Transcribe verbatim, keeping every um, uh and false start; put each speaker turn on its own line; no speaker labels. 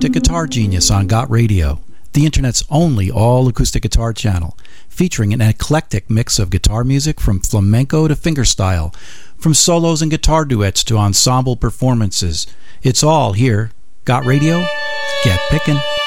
to Guitar Genius on Got Radio, the internet's only all-acoustic guitar channel, featuring an eclectic mix of guitar music from flamenco to fingerstyle, from solos and guitar duets to ensemble performances. It's all here. Got Radio? Get pickin'.